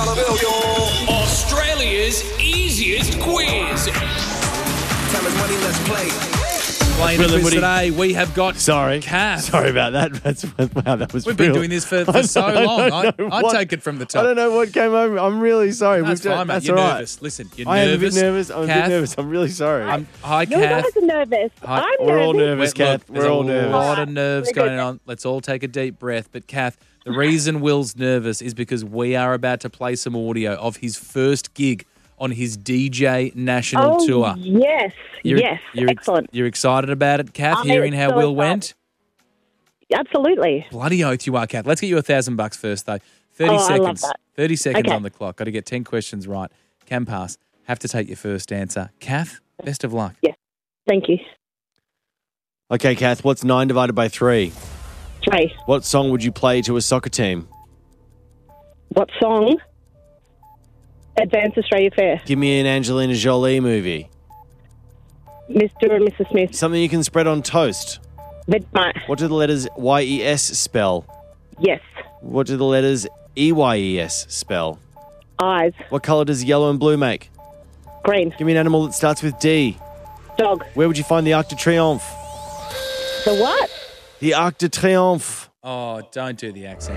Australia's easiest quiz. Time is money, let's play. Playing Really, quiz Woody. today, we have got Sorry. Kath. Sorry about that. Wow, that was We've been real. doing this for I so don't long. know I'd what- take it from the top. I don't know what came over. I'm really sorry. That's fine, mate. That's You're all right. nervous. Listen, you're I am a nervous. bit nervous. I'm a Kath, bit nervous. I'm really sorry. Hi, You Kath. guys are nervous. Hi. I'm We're all nervous. nervous, Kath. There's We're all a nervous. lot of nerves We're good. going on. Let's all take a deep breath. But, Kath, the reason Will's nervous is because we are about to play some audio of his first gig on his DJ national tour. Yes. Yes. Excellent. You're excited about it, Kath, I'm hearing how so Will excited. went? Absolutely. Bloody oath you are, Kath. Let's get you $1,000 first, though. 30 Oh, I love seconds. that. 30 seconds Okay. on the clock. Got to get 10 questions right. Can pass. Have to take your first answer. Kath, best of luck. Thank you. Okay, Kath, what's 9 divided by 3? 3. What song would you play to a soccer team? What song? Advance Australia Fair. Give me an Angelina Jolie movie. Mr. and Mrs. Smith. Something you can spread on toast. Vegemite. What do the letters Y-E-S spell? Yes. What do the letters E-Y-E-S spell? Eyes. What colour does yellow and blue make? Green. Give me an animal that starts with D. Dog. Where would you find the Arc de Triomphe? The what? The Arc de Triomphe. Oh, don't do the accent.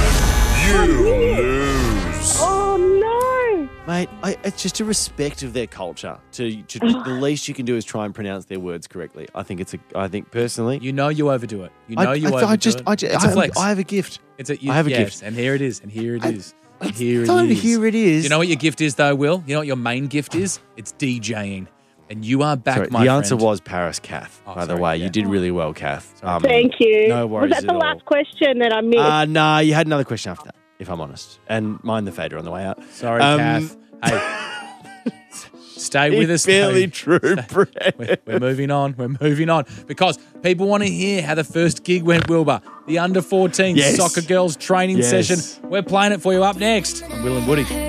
Oh, no. Mate, it's just a respect of their culture. The least you can do is try and pronounce their words correctly. I think personally, You know you overdo it. You know you overdo it. It's a flex. I have a gift. I have a yes, gift. And here it is. And here it is. And here it Time is. here it is. You know what your gift is, though, Will? You know what your main gift is? It's DJing. And you are back, Sorry, my the friend. answer was Paris, Kath. Oh, by the sorry, way, yeah. you did really well, Kath. Thank you. No worries Was that the at all. last question that I missed? Nah, you had another question after that, if I'm honest. And mind the fader on the way out. Sorry, Kath. Hey, stay with us. Barely though. true, Brett. We're moving on. We're moving on because people want to hear how the first gig went, Wilbur. The under-14 Yes. soccer girls training Yes. session. We're playing it for you up next on Will and Woody.